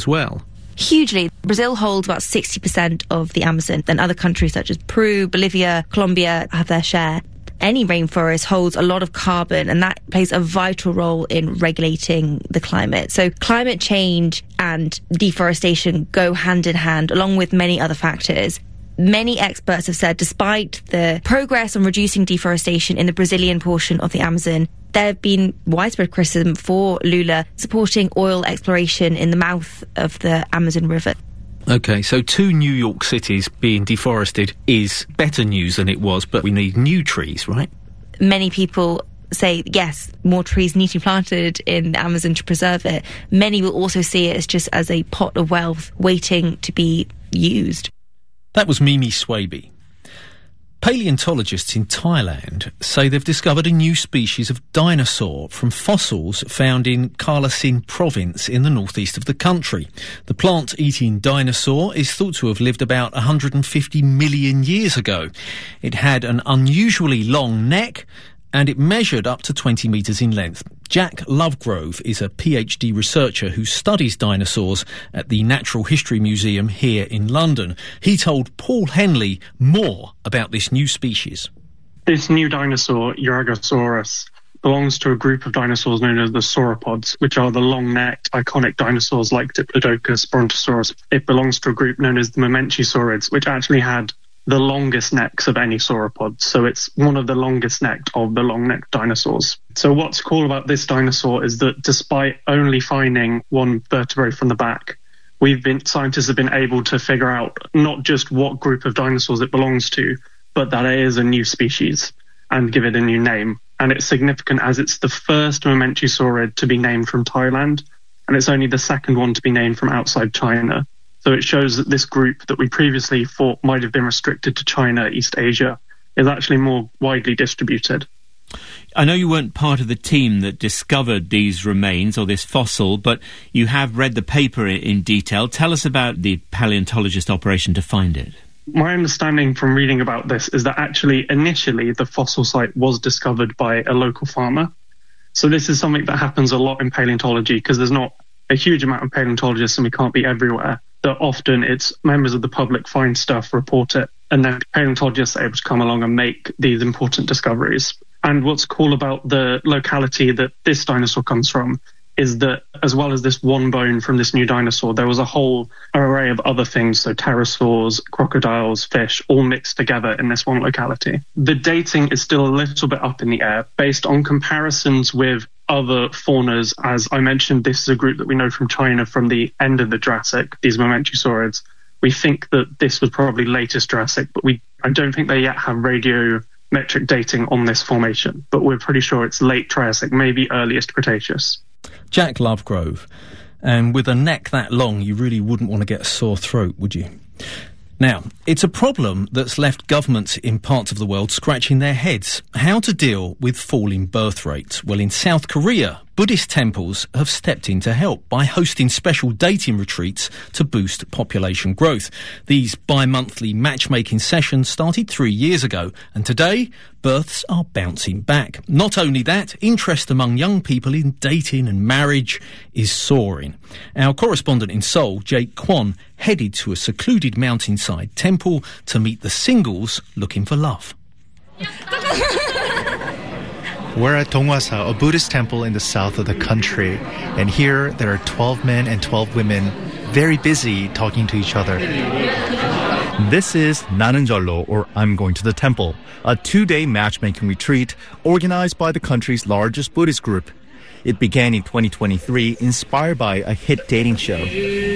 as well. Hugely. Brazil holds about 60% of the Amazon, and other countries such as Peru, Bolivia, Colombia have their share. Any rainforest holds a lot of carbon, and that plays a vital role in regulating the climate. So climate change and deforestation go hand in hand, along with many other factors. Many experts have said despite the progress on reducing deforestation in the Brazilian portion of the Amazon, there have been widespread criticism for Lula supporting oil exploration in the mouth of the Amazon River. OK, so 2 New York cities being deforested is better news than it was, but we need new trees, right? Many people say, yes, more trees need to be planted in the Amazon to preserve it. Many will also see it as just as a pot of wealth waiting to be used. That was Mimi Swaby. Paleontologists in Thailand say they've discovered a new species of dinosaur from fossils found in Kalasin province in the northeast of the country. The plant-eating dinosaur is thought to have lived about 150 million years ago. It had an unusually long neck and it measured up to 20 metres in length. Jack Lovegrove is a PhD researcher who studies dinosaurs at the Natural History Museum here in London. He told Paul Henley more about this new species. This new dinosaur, Uragosaurus, belongs to a group of dinosaurs known as the sauropods, which are the long-necked, iconic dinosaurs like Diplodocus, Brontosaurus. It belongs to a group known as the Mamenchisaurids, which actually had the longest necks of any sauropod. So it's one of the longest necked of the long-necked dinosaurs. So what's cool about this dinosaur is that despite only finding one vertebrae from the back, scientists have been able to figure out not just what group of dinosaurs it belongs to, but that it is a new species and give it a new name. And it's significant as it's the first Mamenchisaurid to be named from Thailand, and it's only the second one to be named from outside China. So it shows that this group that we previously thought might have been restricted to China, East Asia, is actually more widely distributed. I know you weren't part of the team that discovered these remains or this fossil, but you have read the paper in detail. Tell us about the paleontologist operation to find it. My understanding from reading about this is that actually initially the fossil site was discovered by a local farmer. So this is something that happens a lot in paleontology because there's not a huge amount of paleontologists and we can't be everywhere. That often it's members of the public find stuff, report it, and then paleontologists are able to come along and make these important discoveries. And what's cool about the locality that this dinosaur comes from is that as well as this one bone from this new dinosaur, there was a whole array of other things, so pterosaurs, crocodiles, fish, all mixed together in this one locality. The dating is still a little bit up in the air based on comparisons with other faunas. As I mentioned, this is a group that we know from China from the end of the Jurassic, these Mamenchisaurids. We think that this was probably latest Jurassic, but I don't think they yet have radiometric dating on this formation, but we're pretty sure it's late Triassic, maybe earliest Cretaceous. Jack Lovegrove. And with a neck that long, you really wouldn't want to get a sore throat, would you? Now, it's a problem that's left governments in parts of the world scratching their heads. How to deal with falling birth rates? Well, in South Korea, Buddhist temples have stepped in to help by hosting special dating retreats to boost population growth. These bi-monthly matchmaking sessions started 3 years ago, and today, births are bouncing back. Not only that, interest among young people in dating and marriage is soaring. Our correspondent in Seoul, Jake Kwon, headed to a secluded mountainside temple to meet the singles looking for love. We're at Donghwasa, a Buddhist temple in the south of the country. And here there are 12 men and 12 women very busy talking to each other. This is 나는 절로, or I'm going to the temple, a 2-day matchmaking retreat organized by the country's largest Buddhist group. It began in 2023, inspired by a hit dating show.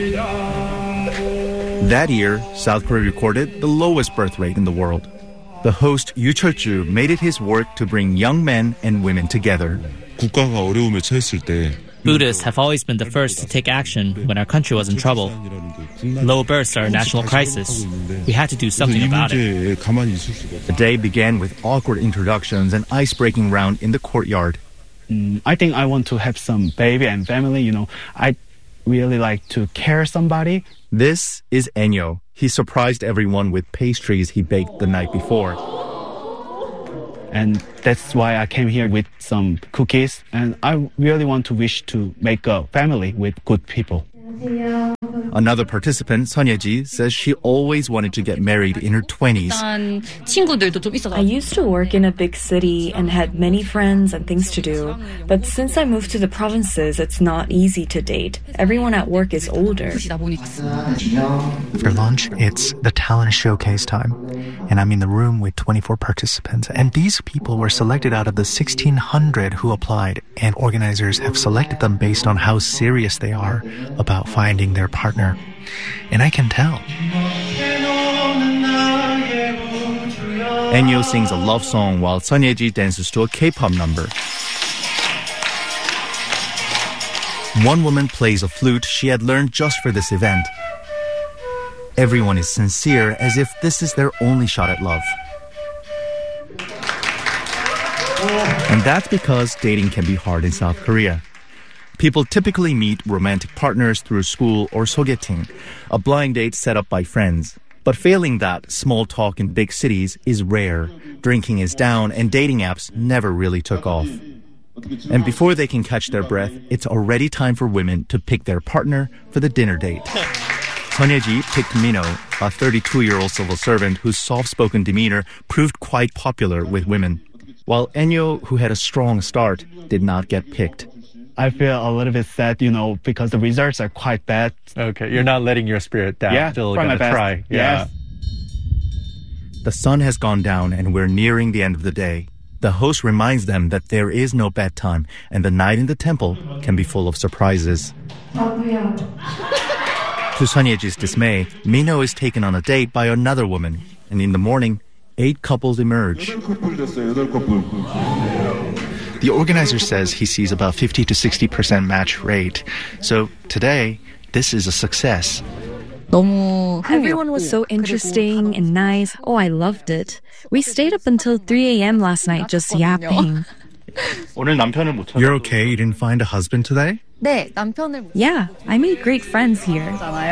That year, South Korea recorded the lowest birth rate in the world. The host Yu Chul-ju made it his work to bring young men and women together. 국가가 어려움에 처했을 때 Buddhists have always been the first to take action when our country was in trouble. Low births are a national crisis. We had to do something about it. The day began with awkward introductions and ice-breaking round in the courtyard. I think I want to have some baby and family, I really like to care somebody. This is Enyo. He surprised everyone with pastries he baked the night before. And that's why I came here with some cookies. And I really want to wish to make a family with good people. Another participant, Son Ye-ji, says she always wanted to get married in her 20s. I used to work in a big city and had many friends and things to do. But since I moved to the provinces, it's not easy to date. Everyone at work is older. For lunch, it's the talent showcase time. And I'm in the room with 24 participants. And these people were selected out of the 1,600 who applied. And organizers have selected them based on how serious they are about finding their partner. And I can tell. Enyo sings a love song while Son Ye-ji dances to a K-pop number. One woman plays a flute she had learned just for this event. Everyone is sincere, as if this is their only shot at love. And that's because dating can be hard in South Korea. People typically meet romantic partners through school or sogeting, a blind date set up by friends. But failing that, small talk in big cities is rare. Drinking is down and dating apps never really took off. And before they can catch their breath, it's already time for women to pick their partner for the dinner date. Son Ye-ji picked Mino, a 32-year-old civil servant whose soft-spoken demeanor proved quite popular with women. While Enyo, who had a strong start, did not get picked. I feel a little bit sad, because the results are quite bad. Okay, you're not letting your spirit down. Yeah, still gonna try. Yeah. Yes. The sun has gone down and we're nearing the end of the day. The host reminds them that there is no bedtime and the night in the temple can be full of surprises. To Son Ye-ji's dismay, Mino is taken on a date by another woman, and in the morning, 8 couples emerge. The organizer says he sees about 50 to 60% match rate. So today, this is a success. Everyone was so interesting and nice. Oh, I loved it. We stayed up until 3 a.m. last night just yapping. You're okay? You didn't find a husband today? Yeah, I made great friends here.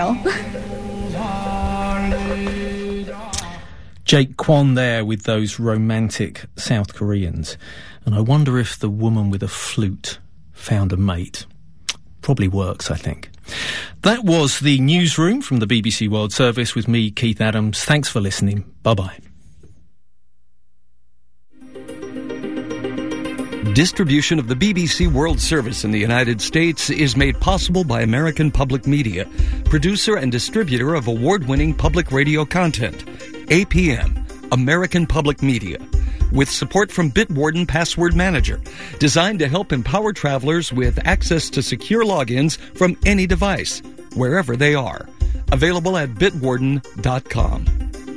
Jake Kwon there with those romantic South Koreans. And I wonder if the woman with a flute found a mate. Probably works, I think. That was the newsroom from the BBC World Service with me, Keith Adams. Thanks for listening. Bye-bye. Distribution of the BBC World Service in the United States is made possible by American Public Media, producer and distributor of award-winning public radio content. APM, American Public Media, with support from Bitwarden Password Manager, designed to help empower travelers with access to secure logins from any device, wherever they are. Available at bitwarden.com.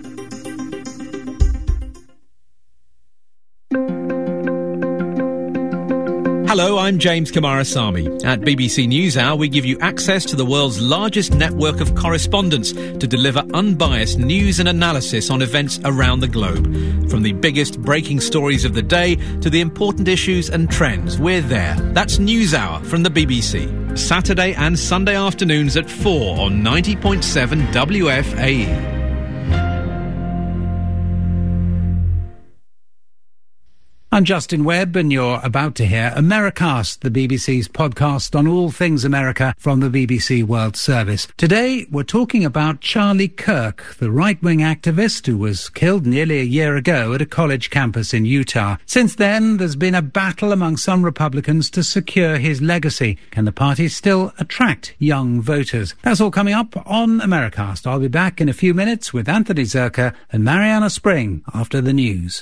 Hello, I'm James Kamarasamy. At BBC NewsHour, we give you access to the world's largest network of correspondents to deliver unbiased news and analysis on events around the globe. From the biggest breaking stories of the day to the important issues and trends, we're there. That's NewsHour from the BBC. Saturday and Sunday afternoons at 4 on 90.7 WFAE. I'm Justin Webb, and you're about to hear Americast, the BBC's podcast on all things America from the BBC World Service. Today, we're talking about Charlie Kirk, the right-wing activist who was killed nearly a year ago at a college campus in Utah. Since then, there's been a battle among some Republicans to secure his legacy. Can the party still attract young voters? That's all coming up on Americast. I'll be back in a few minutes with Anthony Zerka and Mariana Spring after the news.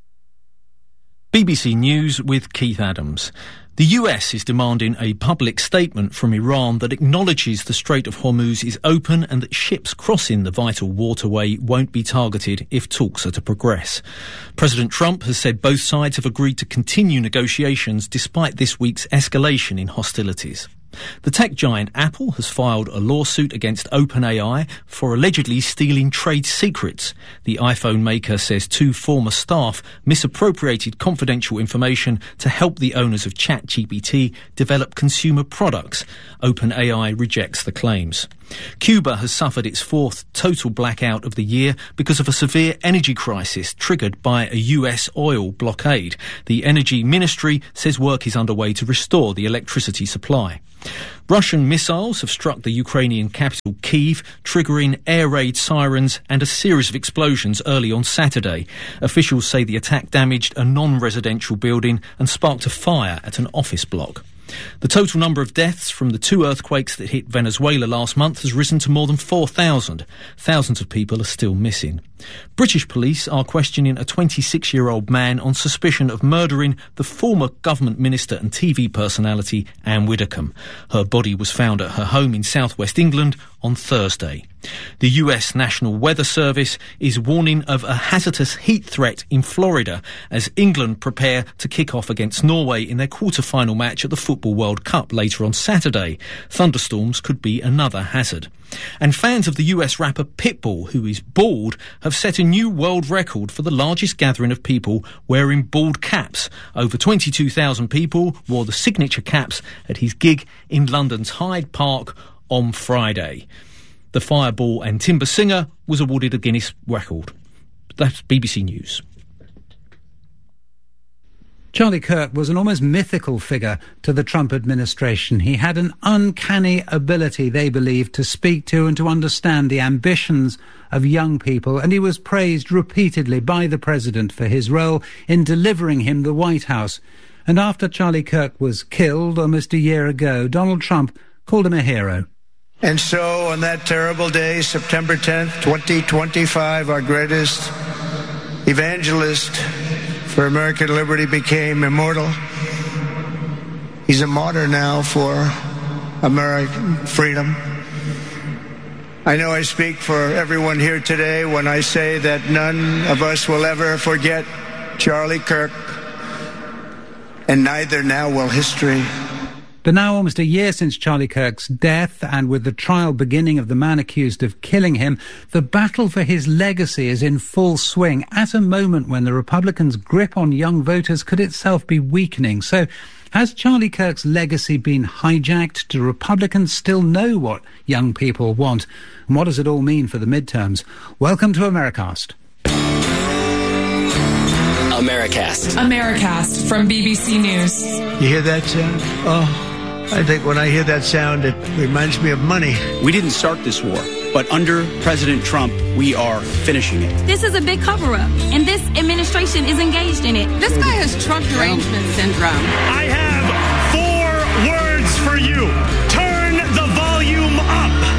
BBC News with Keith Adams. The US is demanding a public statement from Iran that acknowledges the Strait of Hormuz is open and that ships crossing the vital waterway won't be targeted if talks are to progress. President Trump has said both sides have agreed to continue negotiations despite this week's escalation in hostilities. The tech giant Apple has filed a lawsuit against OpenAI for allegedly stealing trade secrets. The iPhone maker says 2 former staff misappropriated confidential information to help the owners of ChatGPT develop consumer products. OpenAI rejects the claims. Cuba has suffered its fourth total blackout of the year because of a severe energy crisis triggered by a US oil blockade. The Energy Ministry says work is underway to restore the electricity supply. Russian missiles have struck the Ukrainian capital Kyiv, triggering air raid sirens and a series of explosions early on Saturday. Officials say the attack damaged a non-residential building and sparked a fire at an office block. The total number of deaths from the two earthquakes that hit Venezuela last month has risen to more than 4,000. Thousands of people are still missing. British police are questioning a 26-year-old man on suspicion of murdering the former government minister and TV personality Anne Widdecombe. Her body was found at her home in southwest England on Thursday. The US National Weather Service is warning of a hazardous heat threat in Florida as England prepare to kick off against Norway in their quarter-final match at the Football World Cup later on Saturday. Thunderstorms could be another hazard. And fans of the US rapper Pitbull, who is bald, have set a new world record for the largest gathering of people wearing bald caps. Over 22,000 people wore the signature caps at his gig in London's Hyde Park on Friday. The Fireball and Timber singer was awarded a Guinness record. That's BBC News. Charlie Kirk was an almost mythical figure to the Trump administration. He had an uncanny ability, they believed, to speak to and to understand the ambitions of young people, and he was praised repeatedly by the president for his role in delivering him the White House. And after Charlie Kirk was killed almost a year ago, Donald Trump called him a hero. And so on that terrible day, September 10th, 2025, our greatest evangelist for American liberty became immortal. He's a martyr now for American freedom. I know I speak for everyone here today when I say that none of us will ever forget Charlie Kirk, and neither now will history. But now almost a year since Charlie Kirk's death, and with the trial beginning of the man accused of killing him, the battle for his legacy is in full swing at a moment when the Republicans' grip on young voters could itself be weakening. So has Charlie Kirk's legacy been hijacked? Do Republicans still know what young people want? And what does it all mean for the midterms? Welcome to Americast. Americast from BBC News. You hear that sound? Oh, I think when I hear that sound, it reminds me of money. We didn't start this war, but under President Trump, we are finishing it. This is a big cover-up, and this administration is engaged in it. This guy has Trump derangement syndrome. I have 4 words for you. Turn the volume up.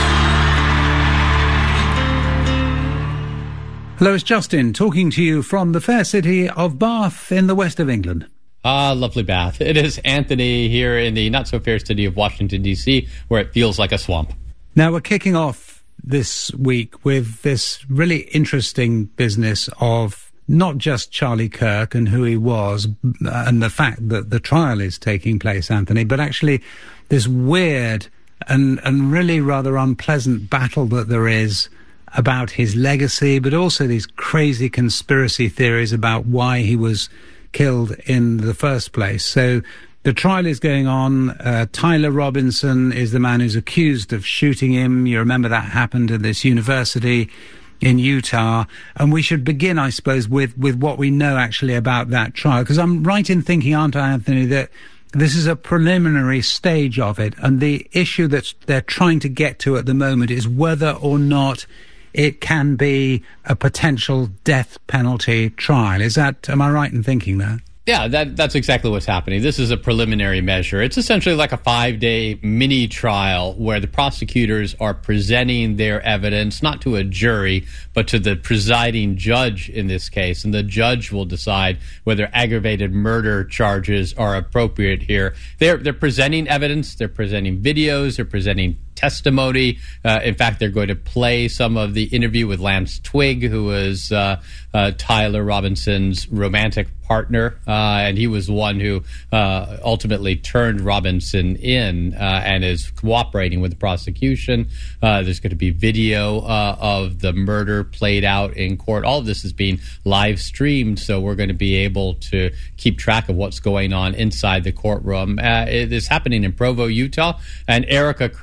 Hello, it's Justin talking to you from the fair city of Bath in the west of England. Lovely Bath. It is Anthony here in the not-so-fair city of Washington, D.C., where it feels like a swamp. Now, we're kicking off this week with this really interesting business of not just Charlie Kirk and who he was and the fact that the trial is taking place, Anthony, but actually this weird and really rather unpleasant battle that there is about his legacy, but also these crazy conspiracy theories about why he was killed in the first place. So the trial is going on. Tyler Robinson is the man who's accused of shooting him. You remember that happened at this university in Utah. And we should begin, I suppose, with what we know actually about that trial. Because I'm right in thinking, aren't I, Anthony, that this is a preliminary stage of it. And the issue that they're trying to get to at the moment is whether or not it can be a potential death penalty trial. Am I right in thinking that? Yeah, that's exactly what's happening. This is a preliminary measure. It's essentially like a 5-day mini trial where the prosecutors are presenting their evidence, not to a jury, but to the presiding judge in this case. And the judge will decide whether aggravated murder charges are appropriate here. They're presenting evidence, they're presenting videos, they're presenting testimony. In fact, they're going to play some of the interview with Lance Twigg, who was Tyler Robinson's romantic partner, and he was the one who ultimately turned Robinson in and is cooperating with the prosecution. There's going to be video of the murder played out in court. All of this is being live streamed, so we're going to be able to keep track of what's going on inside the courtroom. It is happening in Provo, Utah, and Erica Kirk,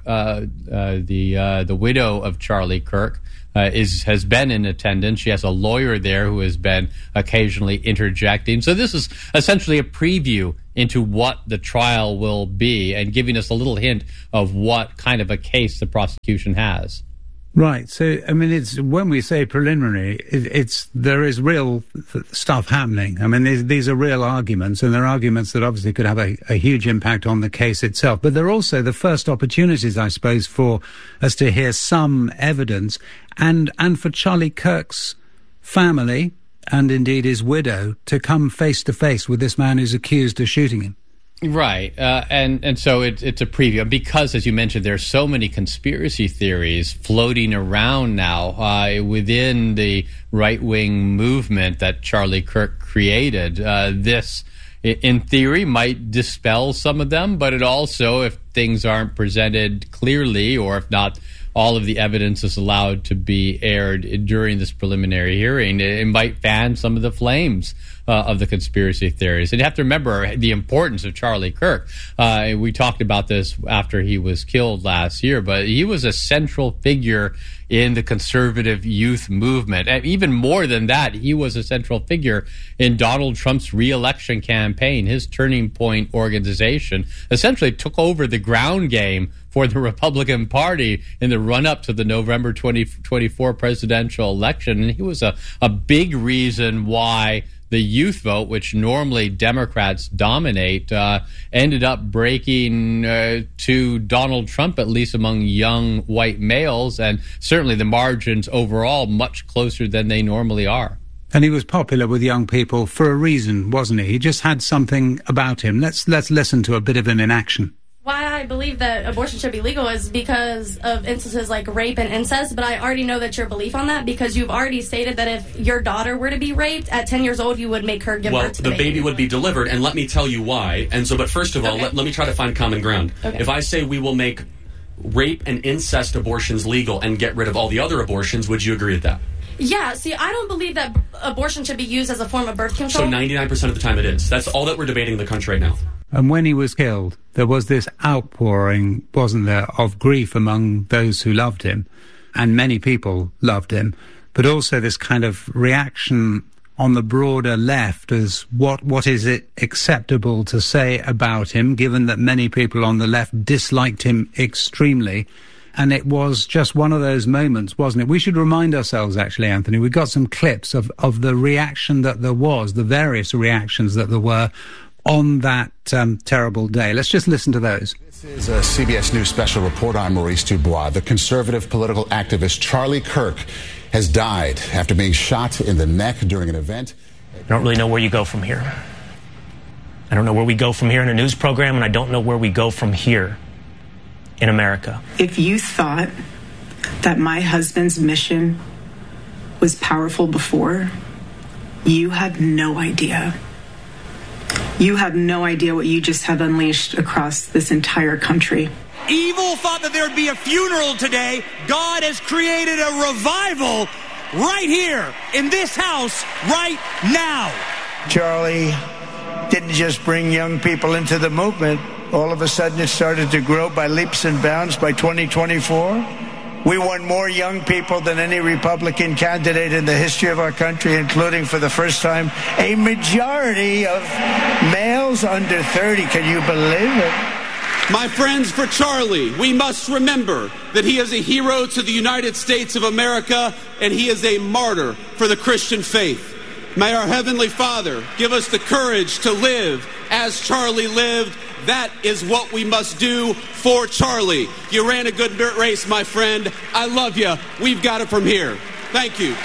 the widow of Charlie Kirk, has been in attendance. She has a lawyer there who has been occasionally interjecting. So this is essentially a preview into what the trial will be and giving us a little hint of what kind of a case the prosecution has. Right. So, I mean, it's when we say preliminary, there is real stuff happening. I mean, these are real arguments, and they're arguments that obviously could have a huge impact on the case itself. But they're also the first opportunities, I suppose, for us to hear some evidence, and for Charlie Kirk's family, and indeed his widow, to come face to face with this man who's accused of shooting him. Right, and so it's a preview. Because, as you mentioned, there's so many conspiracy theories floating around now within the right-wing movement that Charlie Kirk created. This, in theory, might dispel some of them, but it also, if things aren't presented clearly, or if not all of the evidence is allowed to be aired during this preliminary hearing, it might fan some of the flames of the conspiracy theories. And you have to remember the importance of Charlie Kirk. We talked about this after he was killed last year, but he was a central figure in the conservative youth movement. And even more than that, he was a central figure in Donald Trump's re-election campaign. His Turning Point organization essentially took over the ground game for the Republican Party in the run-up to the November 2024 presidential election. And he was a big reason why the youth vote, which normally Democrats dominate, ended up breaking to Donald Trump, at least among young white males, and certainly the margins overall much closer than they normally are. And he was popular with young people for a reason, wasn't he? He just had something about him. Let's listen to a bit of him in action. Why I believe that abortion should be legal is because of instances like rape and incest, but I already know that your belief on that, because you've already stated that if your daughter were to be raped at 10 years old, you would make her give birth to the baby. Well, the baby would be delivered, and let me tell you why. And so, but first of all, let me try to find common ground. Okay. If I say we will make rape and incest abortions legal and get rid of all the other abortions, would you agree with that? Yeah, see, I don't believe that abortion should be used as a form of birth control. So 99% of the time it is. That's all that we're debating in the country right now. And when he was killed, there was this outpouring, wasn't there, of grief among those who loved him. And many people loved him. But also this kind of reaction on the broader left as what is it acceptable to say about him, given that many people on the left disliked him extremely. And it was just one of those moments, wasn't it? We should remind ourselves, actually, Anthony, we got some clips of the reaction that there was, the various reactions that there were on that terrible day. Let's just listen to those. This is a CBS News special report. I'm Maurice Dubois. The conservative political activist Charlie Kirk has died after being shot in the neck during an event. I don't really know where you go from here. I don't know where we go from here in a news program, and I don't know where we go from here in America. If you thought that my husband's mission was powerful before, you have no idea. You have no idea what you just have unleashed across this entire country. Evil thought that there would be a funeral today. God has created a revival right here in this house right now. Charlie didn't just bring young people into the movement. All of a sudden, it started to grow by leaps and bounds by 2024. We won more young people than any Republican candidate in the history of our country, including, for the first time, a majority of males under 30. Can you believe it? My friends, for Charlie, we must remember that he is a hero to the United States of America, and he is a martyr for the Christian faith. May our Heavenly Father give us the courage to live as Charlie lived. That is what we must do for Charlie. You ran a good race, my friend. I love you. We've got it from here. Thank you.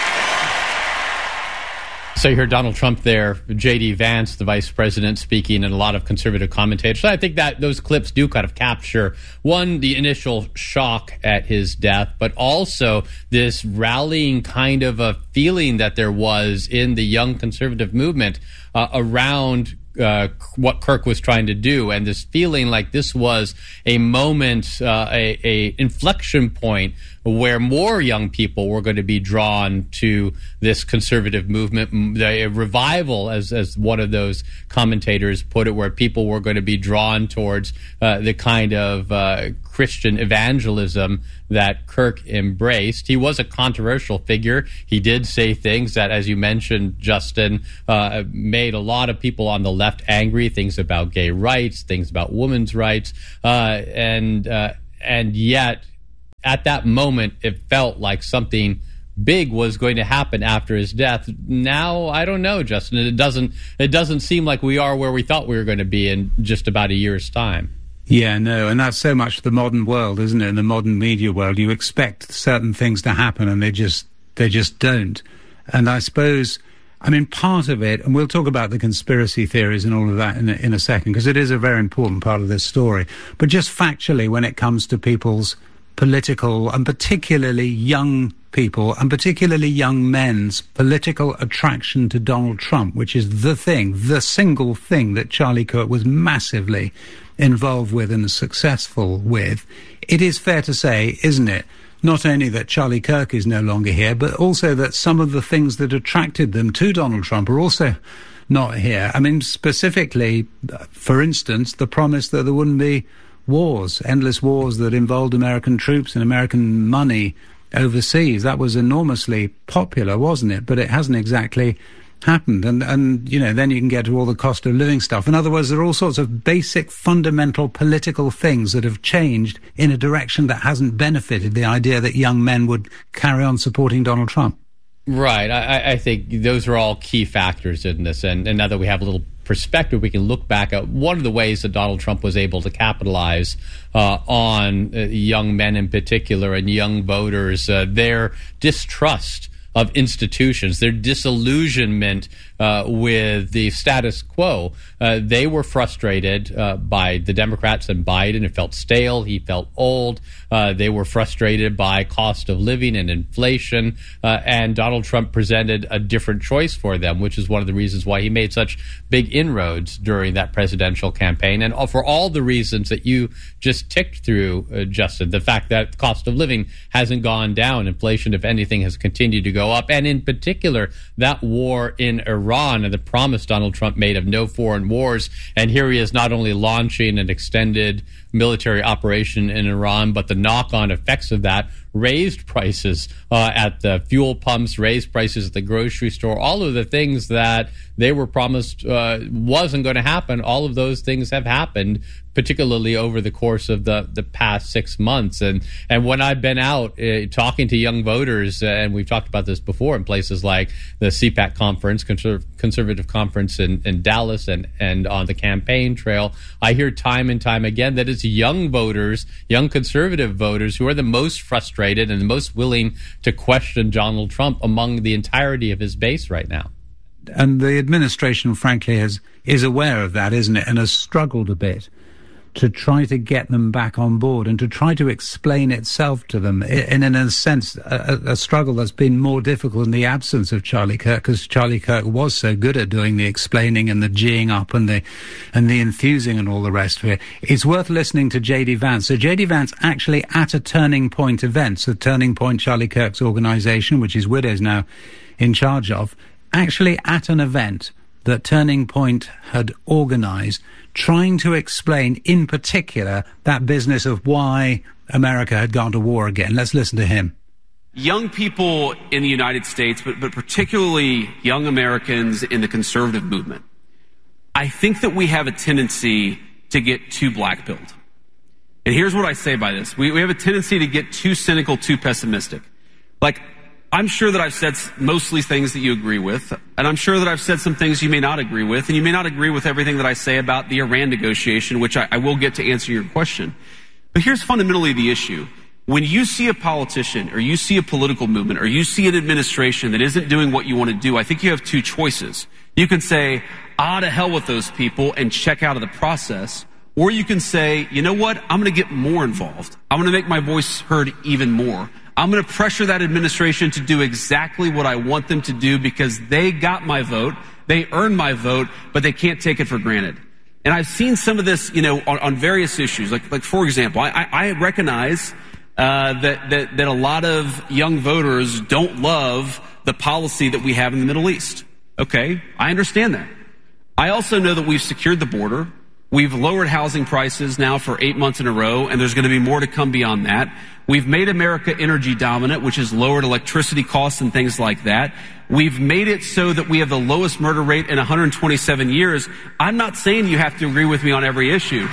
So you heard Donald Trump there, J.D. Vance, the vice president, speaking, and a lot of conservative commentators. So I think that those clips do kind of capture, one, the initial shock at his death, but also this rallying kind of a feeling that there was in the young conservative movement around what Kirk was trying to do, and this feeling like this was a moment, a inflection point where more young people were going to be drawn to this conservative movement, a revival, as one of those commentators put it, where people were going to be drawn towards the kind of Christian evangelism that Kirk embraced. He was a controversial figure. He did say things that, as you mentioned, Justin, made a lot of people on the left angry, things about gay rights, things about women's rights, and yet at that moment it felt like something big was going to happen after his death. Now, I don't know, Justin. It doesn't seem like we are where we thought we were going to be in just about a year's time. Yeah, no, and that's so much the modern world, isn't it? In the modern media world, you expect certain things to happen, and they just don't. And I suppose, I mean, part of it, and we'll talk about the conspiracy theories and all of that in a second, because it is a very important part of this story. But just factually, when it comes to people's political, and particularly young people, and particularly young men's political attraction to Donald Trump, which is the single thing that Charlie Kirk was massively involved with and successful with, it is fair to say, isn't it, not only that Charlie Kirk is no longer here, but also that some of the things that attracted them to Donald Trump are also not here. I mean, specifically, for instance, the promise that there wouldn't be wars, endless wars that involved American troops and American money overseas. That was enormously popular, wasn't it? But it hasn't exactly happened. And you know, then you can get to all the cost of living stuff. In other words, there are all sorts of basic, fundamental political things that have changed in a direction that hasn't benefited the idea that young men would carry on supporting Donald Trump. Right. I think those are all key factors in this. And now that we have a little perspective, we can look back at one of the ways that Donald Trump was able to capitalize on young men in particular and young voters, their distrust of institutions, their disillusionment with the status quo. They were frustrated by the Democrats and Biden. It felt stale. He felt old. They were frustrated by cost of living and inflation. And Donald Trump presented a different choice for them, which is one of the reasons why he made such big inroads during that presidential campaign. And for all the reasons that you just ticked through, Justin, the fact that cost of living hasn't gone down. Inflation, if anything, has continued to go up. And in particular, that war in Iran and the promise Donald Trump made of no foreign wars. And here he is not only launching an extended military operation in Iran, but the knock-on effects of that raised prices at the fuel pumps, raised prices at the grocery store, all of the things that they were promised wasn't going to happen. All of those things have happened, particularly over the course of the past 6 months. And when I've been out talking to young voters, and we've talked about this before in places like the CPAC conference, conservative conference in Dallas, and on the campaign trail, I hear time and time again that it's young voters, young conservative voters, who are the most frustrated and the most willing to question Donald Trump among the entirety of his base right now. And the administration, frankly, is aware of that, isn't it, and has struggled a bit to try to get them back on board and to try to explain itself to them in a sense, a struggle that's been more difficult in the absence of Charlie Kirk, because Charlie Kirk was so good at doing the explaining and the geeing up and the enthusing and all the rest of it. It's worth listening to J.D. Vance. So J.D. Vance actually at a Turning Point event, so Turning Point, Charlie Kirk's organization, which his widow's now in charge of, actually at an event that Turning Point had organized, trying to explain, in particular, that business of why America had gone to war again. Let's listen to him. Young people in the United States, but particularly young Americans in the conservative movement, I think that we have a tendency to get too black-pilled. And here's what I say by this. We have a tendency to get too cynical, too pessimistic. Like, I'm sure that I've said mostly things that you agree with, and I'm sure that I've said some things you may not agree with, and you may not agree with everything that I say about the Iran negotiation, which I will get to answer your question. But here's fundamentally the issue. When you see a politician, or you see a political movement, or you see an administration that isn't doing what you want to do, I think you have two choices. You can say, to hell with those people, and check out of the process. Or you can say, you know what, I'm going to get more involved. I'm going to make my voice heard even more. I'm going to pressure that administration to do exactly what I want them to do because they got my vote. They earn my vote, but they can't take it for granted. And I've seen some of this, on various issues. Like for example, I recognize that a lot of young voters don't love the policy that we have in the Middle East. Okay, I understand that. I also know that we've secured the border. We've lowered housing prices now for 8 months in a row, and there's going to be more to come beyond that. We've made America energy dominant, which has lowered electricity costs and things like that. We've made it so that we have the lowest murder rate in 127 years. I'm not saying you have to agree with me on every issue.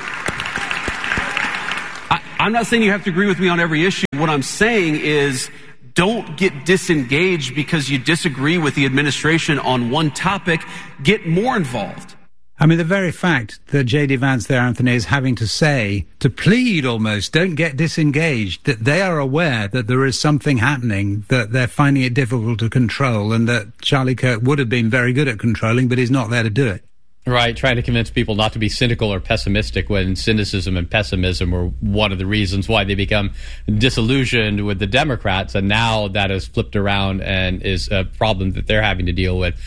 I'm not saying you have to agree with me on every issue. What I'm saying is don't get disengaged because you disagree with the administration on one topic. Get more involved. I mean, the very fact that J.D. Vance there, Anthony, is having to say, to plead almost, don't get disengaged, that they are aware that there is something happening, that they're finding it difficult to control, and that Charlie Kirk would have been very good at controlling, but he's not there to do it. Right, trying to convince people not to be cynical or pessimistic when cynicism and pessimism were one of the reasons why they become disillusioned with the Democrats, and now that has flipped around and is a problem that they're having to deal with.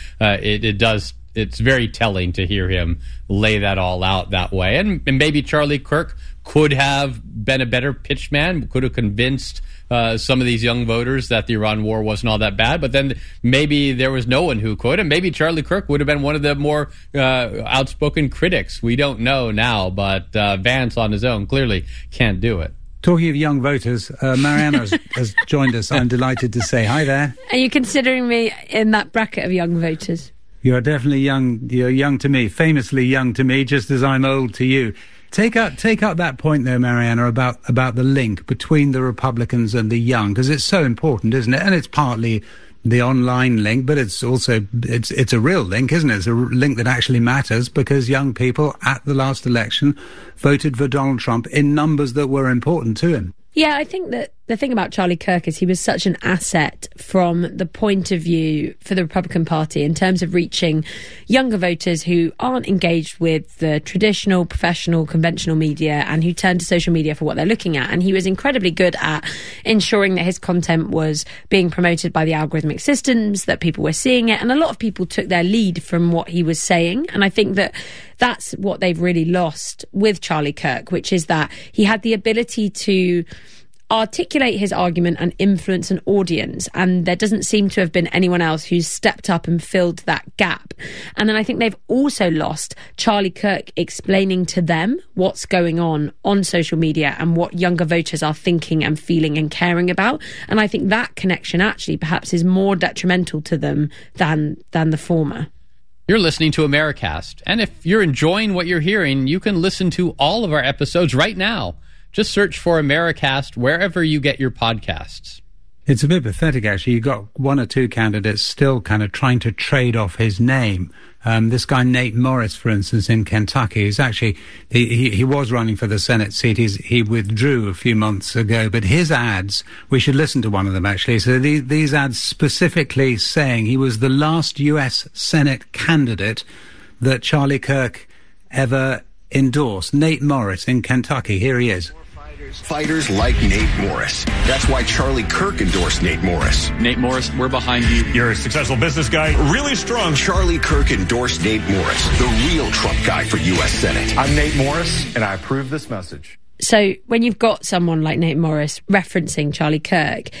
It's very telling to hear him lay that all out that way. And maybe Charlie Kirk could have been a better pitchman, could have convinced some of these young voters that the Iran war wasn't all that bad, but then maybe there was no one who could, and maybe Charlie Kirk would have been one of the more outspoken critics. We don't know now, but Vance on his own clearly can't do it. Talking of young voters, Mariana has joined us. I'm delighted to say hi there. Are you considering me in that bracket of young voters? You're definitely young. You're young to me, famously young to me, just as I'm old to you. Take up that point, though, Mariana, about the link between the Republicans and the young, because it's so important, isn't it? And it's partly the online link, but it's also it's a real link, isn't it? It's a link that actually matters, because young people at the last election voted for Donald Trump in numbers that were important to him. Yeah, I think that the thing about Charlie Kirk is he was such an asset from the point of view for the Republican Party in terms of reaching younger voters who aren't engaged with the traditional, professional, conventional media and who turn to social media for what they're looking at. And he was incredibly good at ensuring that his content was being promoted by the algorithmic systems, that people were seeing it. And a lot of people took their lead from what he was saying. And I think that that's what they've really lost with Charlie Kirk, which is that he had the ability to articulate his argument and influence an audience, and there doesn't seem to have been anyone else who's stepped up and filled that gap. And then I think they've also lost Charlie Kirk explaining to them what's going on social media and what younger voters are thinking and feeling and caring about. And I think that connection actually perhaps is more detrimental to them than the former. You're listening to Americast, and if you're enjoying what you're hearing, you can listen to all of our episodes right now. Just search for Americast wherever you get your podcasts. It's a bit pathetic, actually. You've got one or two candidates still kind of trying to trade off his name. This guy, Nate Morris, for instance, in Kentucky, is actually, he was running for the Senate seat. He withdrew a few months ago, but his ads, we should listen to one of them, actually. So these ads specifically saying he was the last U.S. Senate candidate that Charlie Kirk ever endorsed. Nate Morris in Kentucky. Here he is. Fighters like Nate Morris. That's why Charlie Kirk endorsed Nate Morris. Nate Morris, we're behind you. You're a successful business guy, really strong. Charlie Kirk endorsed Nate Morris, the real Trump guy for U.S. Senate. I'm Nate Morris, and I approve this message. So when you've got someone like Nate Morris referencing Charlie Kirk,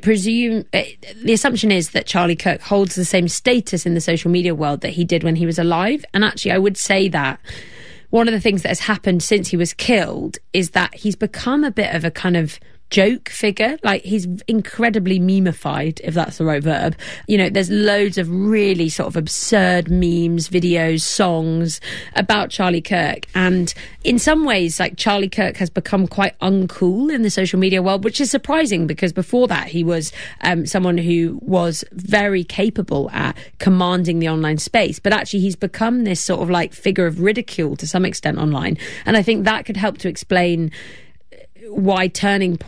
the assumption is that Charlie Kirk holds the same status in the social media world that he did when he was alive. And actually, I would say that one of the things that has happened since he was killed is that he's become a bit of a kind of joke figure. Like, he's incredibly memeified, if that's the right verb. You know, there's loads of really sort of absurd memes, videos, songs about Charlie Kirk. And in some ways, like, Charlie Kirk has become quite uncool in the social media world, which is surprising because before that he was someone who was very capable at commanding the online space. But actually he's become this sort of like figure of ridicule to some extent online. And I think that could help to explain why Turning Point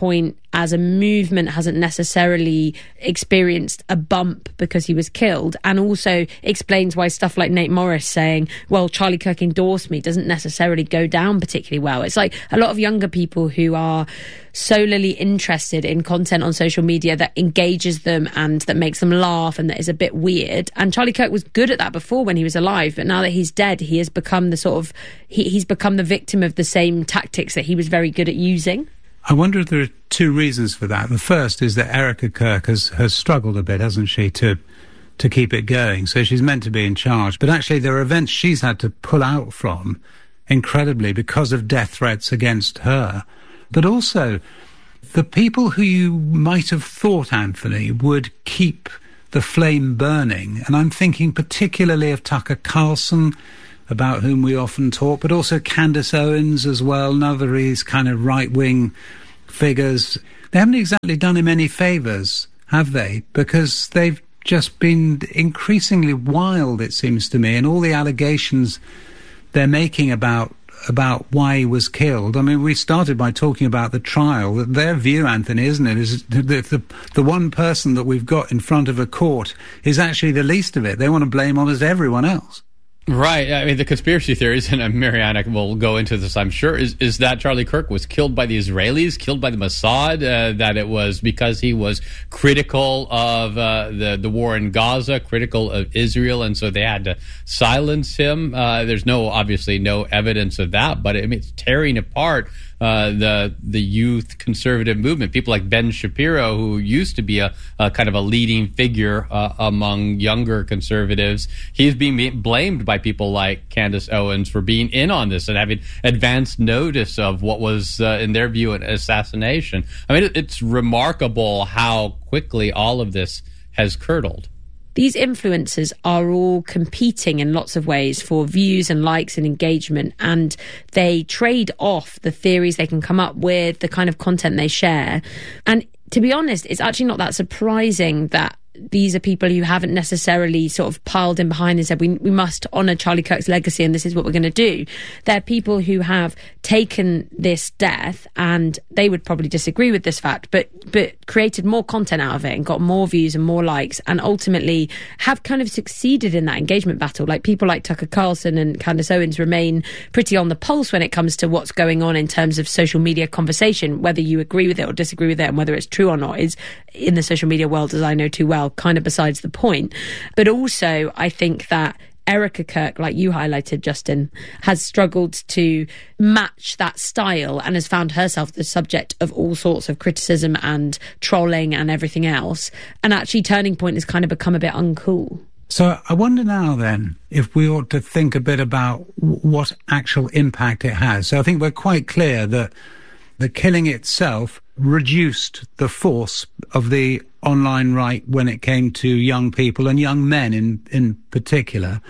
as a movement hasn't necessarily experienced a bump because he was killed, and also explains why stuff like Nate Morris saying, well, Charlie Kirk endorsed me, doesn't necessarily go down particularly well. It's like a lot of younger people who are solely interested in content on social media that engages them and that makes them laugh and that is a bit weird. And Charlie Kirk was good at that before when he was alive, but now that he's dead, he has become the sort of he's become the victim of the same tactics that he was very good at using. I wonder if there are two reasons for that. The first is that Erica Kirk has struggled a bit, hasn't she, to keep it going. So she's meant to be in charge. But actually there are events she's had to pull out from, incredibly, because of death threats against her. But also, the people who you might have thought, Anthony, would keep the flame burning, and I'm thinking particularly of Tucker Carlson, about whom we often talk, but also Candace Owens as well, another of these kind of right-wing figures. They haven't exactly done him any favours, have they? Because they've just been increasingly wild, it seems to me, and all the allegations they're making about why he was killed. I mean, we started by talking about the trial. Their view, Anthony, isn't it, is the one person that we've got in front of a court is actually the least of it. They want to blame almost everyone else. Right. I mean, the conspiracy theories, and Mariana will go into this, I'm sure, is that Charlie Kirk was killed by the Israelis, killed by the Mossad, that it was because he was critical of the war in Gaza, critical of Israel, and so they had to silence him. There's obviously no evidence of that, but it's tearing apart the youth conservative movement. People like Ben Shapiro, who used to be a kind of a leading figure among younger conservatives, he's being blamed by people like Candace Owens for being in on this and having advance notice of what was, in their view, an assassination. I mean, it's remarkable how quickly all of this has curdled. These influencers are all competing in lots of ways for views and likes and engagement, and they trade off the theories they can come up with, the kind of content they share. And to be honest, it's actually not that surprising that these are people who haven't necessarily sort of piled in behind and said, we must honour Charlie Kirk's legacy and this is what we're going to do. They're people who have taken this death, and they would probably disagree with this fact, but created more content out of it and got more views and more likes, and ultimately have kind of succeeded in that engagement battle. Like people like Tucker Carlson and Candace Owens remain pretty on the pulse when it comes to what's going on in terms of social media conversation. Whether you agree with it or disagree with it and whether it's true or not is, in the social media world, as I know too well, kind of besides the point. But also, I think that Erica Kirk, like you highlighted, Justin, has struggled to match that style and has found herself the subject of all sorts of criticism and trolling and everything else. And actually, Turning Point has kind of become a bit uncool. So I wonder now then if we ought to think a bit about what actual impact it has. So I think we're quite clear that the killing itself reduced the force of the online right when it came to young people and young men in particular,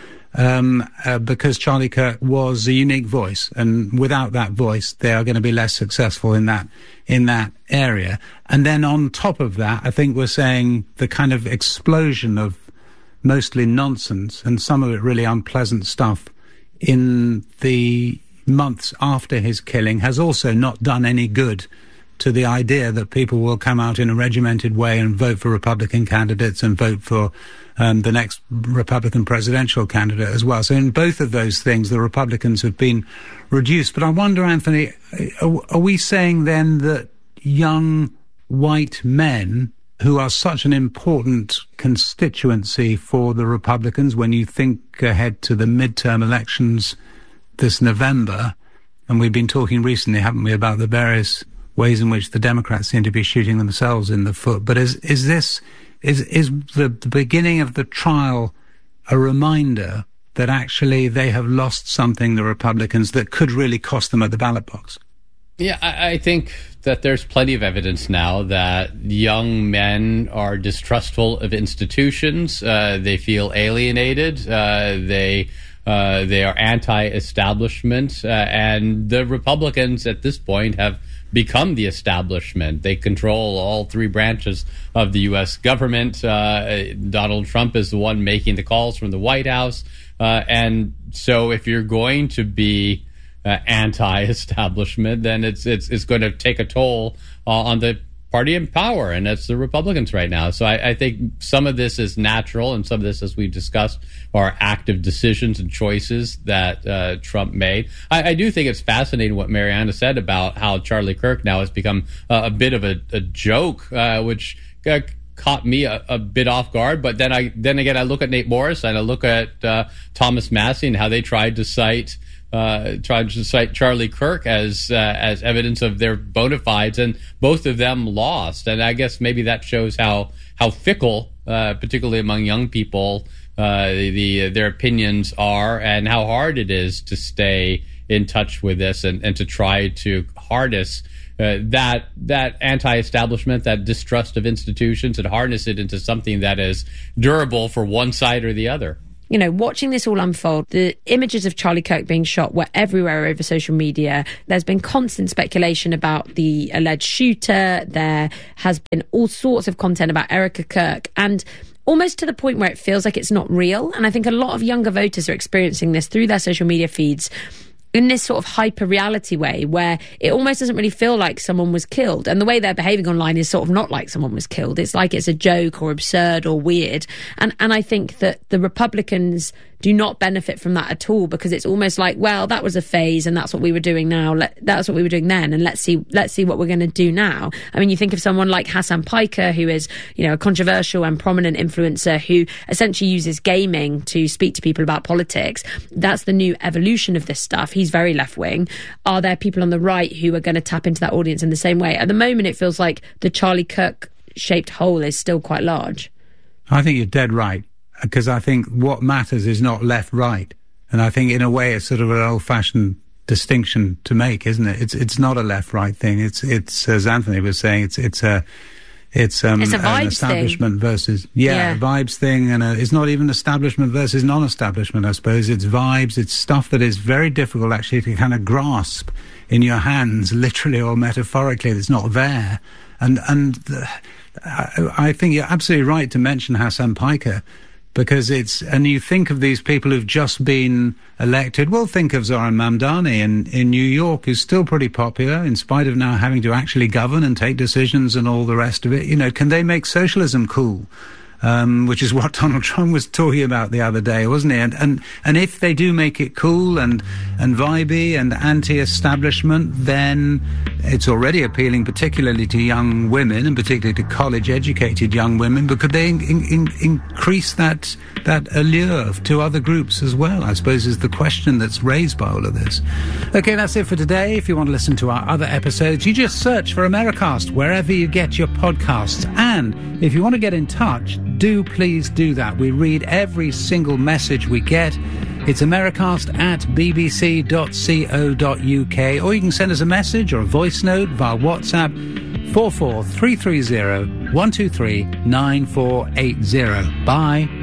because Charlie Kirk was a unique voice, and without that voice they are going to be less successful in that area. And then on top of that, I think we're saying the kind of explosion of mostly nonsense and some of it really unpleasant stuff in the months after his killing has also not done any good to the idea that people will come out in a regimented way and vote for Republican candidates and vote for the next Republican presidential candidate as well. So in both of those things, the Republicans have been reduced. But I wonder, Anthony, are we saying then that young white men, who are such an important constituency for the Republicans when you think ahead to the midterm elections this November, and we've been talking recently, haven't we, about the various ways in which the Democrats seem to be shooting themselves in the foot. But is the beginning of the trial a reminder that actually they have lost something, the Republicans, that could really cost them at the ballot box? Yeah, I think that there's plenty of evidence now that young men are distrustful of institutions. They feel alienated. They are anti-establishment. And the Republicans at this point have become the establishment. They control all three branches of the U.S. government. Donald Trump is the one making the calls from the White House. And so if you're going to be anti-establishment, then it's going to take a toll on the party in power, and that's the Republicans right now. So I think some of this is natural, and some of this, as we discussed, are active decisions and choices that Trump made. I do think it's fascinating what Mariana said about how Charlie Kirk now has become a bit of a joke, which caught me a bit off guard. But then again, I look at Nate Morris and I look at Thomas Massie and how they tried to cite Charlie Kirk as evidence of their bona fides, and both of them lost. And I guess maybe that shows how fickle, particularly among young people, their opinions are, and how hard it is to stay in touch with this and to try to harness that anti-establishment, that distrust of institutions, and harness it into something that is durable for one side or the other. You know, watching this all unfold, the images of Charlie Kirk being shot were everywhere over social media. There's been constant speculation about the alleged shooter. There has been all sorts of content about Erica Kirk, and almost to the point where it feels like it's not real. And I think a lot of younger voters are experiencing this through their social media feeds in this sort of hyper-reality way, where it almost doesn't really feel like someone was killed. And the way they're behaving online is sort of not like someone was killed. It's like it's a joke or absurd or weird. And I think that the Republicans do not benefit from that at all, because it's almost like, well, that was a phase and that's what we were doing now. That's what we were doing then, and let's see what we're going to do now. I mean, you think of someone like Hassan Piker, who is, you know, a controversial and prominent influencer who essentially uses gaming to speak to people about politics. That's the new evolution of this stuff. He's very left-wing. Are there people on the right who are going to tap into that audience in the same way? At the moment, it feels like the Charlie Kirk-shaped hole is still quite large. I think you're dead right, because I think what matters is not left-right. And I think in a way it's sort of an old-fashioned distinction to make, isn't it? It's not a left-right thing. It's as Anthony was saying, it's an establishment thing versus a vibes thing, and it's not even establishment versus non-establishment. I suppose it's vibes. It's stuff that is very difficult actually to kind of grasp in your hands, literally or metaphorically. It's not there, and I think you're absolutely right to mention Hassan Piker, because and you think of these people who've just been elected. Well, think of Zoran Mamdani in New York, who's still pretty popular in spite of now having to actually govern and take decisions and all the rest of it. You know, can they make socialism cool? Which is what Donald Trump was talking about the other day, wasn't he? And if they do make it cool and vibey and anti-establishment, then it's already appealing particularly to young women, and particularly to college-educated young women, but could they increase that allure to other groups as well, I suppose, is the question that's raised by all of this. Okay, that's it for today. If you want to listen to our other episodes, you just search for Americast wherever you get your podcasts. And if you want to get in touch, do please do that. We read every single message we get. It's americast@bbc.co.uk, or you can send us a message or a voice note via WhatsApp 44330 123 9480. Bye.